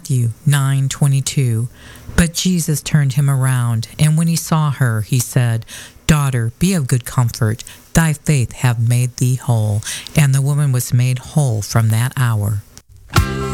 Matthew 9:22. But Jesus turned him around, and when he saw her, he said, Daughter, be of good comfort. Thy faith hath made thee whole. And the woman was made whole from that hour.